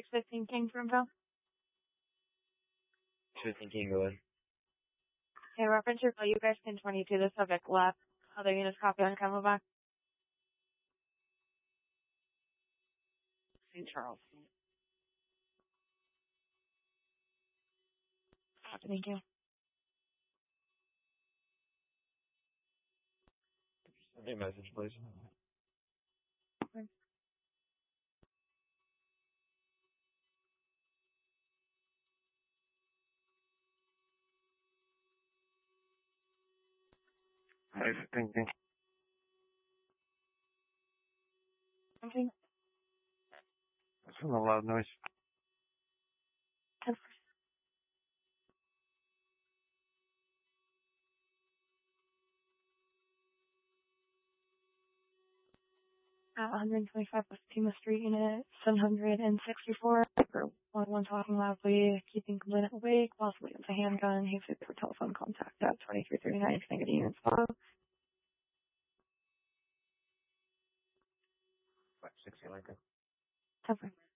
615 King from Phil. 615 King, go ahead. Okay, reference your you guys can 22, the subject left. Other units copy on Camelback. St. Charles. Thank you. Send me a message, please. Okay. Thank you. Okay. That's a loud noise. 10%. 125 West Pima Street, Unit 764. One talking loudly, keeping complainant awake, possibly with a handgun. He was for telephone contact at 2339. Negative units follow. 560 Lincoln. 10%.